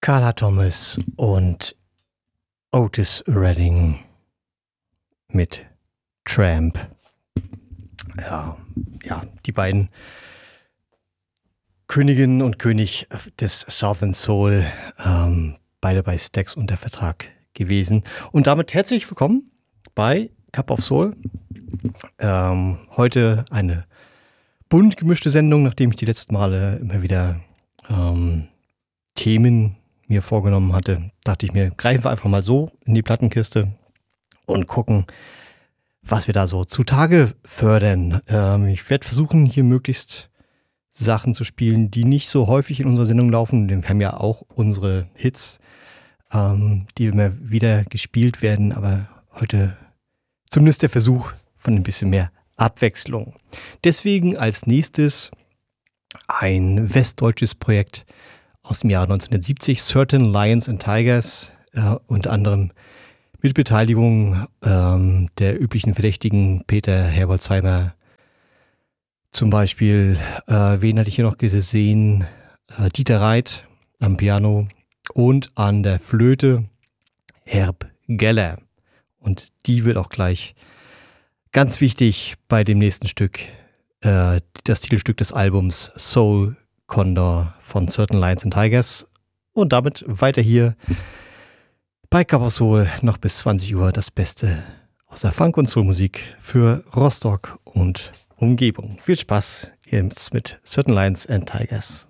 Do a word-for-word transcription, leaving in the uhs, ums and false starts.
Carla Thomas und Otis Redding mit Tramp. Ja, ja, die beiden Königinnen und König des Southern Soul, ähm, beide bei Stax unter Vertrag gewesen. Und damit herzlich willkommen bei Cup of Soul. Ähm, heute eine bunt gemischte Sendung, nachdem ich die letzten Male immer wieder ähm, Themen mir vorgenommen hatte. Dachte ich mir, greifen wir einfach mal so in die Plattenkiste und gucken, was wir da so zutage fördern. Ähm, ich werde versuchen, hier möglichst Sachen zu spielen, die nicht so häufig in unserer Sendung laufen. Wir haben ja auch unsere Hits, ähm, die immer wieder gespielt werden, aber heute zumindest der Versuch von ein bisschen mehr Abwechslung. Deswegen als nächstes ein westdeutsches Projekt aus dem Jahr neunzehnhundertsiebzig, Certain Lions and Tigers, äh, unter anderem mit Beteiligung ähm, der üblichen Verdächtigen, Peter Herbolzheimer zum Beispiel. Äh, wen hatte ich hier noch gesehen? Äh, Dieter Reit am Piano und an der Flöte Herb Geller. Und die wird auch gleich ganz wichtig bei dem nächsten Stück, äh, das Titelstück des Albums Soul Condor von Certain Lions and Tigers. Und damit weiter hier bei Cup of Soul noch bis zwanzig Uhr das Beste aus der Funk- und Soul-Musik für Rostock und Umgebung. Viel Spaß jetzt mit Certain Lions and Tigers.